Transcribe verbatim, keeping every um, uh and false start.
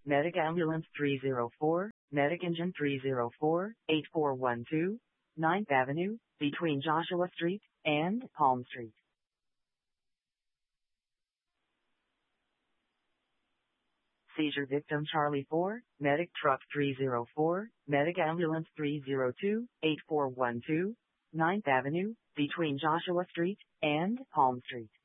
Medic Ambulance three oh four, Medic Engine three oh four, eight four one two, ninth Avenue, between Joshua Street and Palm Street. Seizure victim Charlie four, Medic Truck three oh four, Medic Ambulance three oh two, eight four one two, ninth Avenue, between Joshua Street and Palm Street.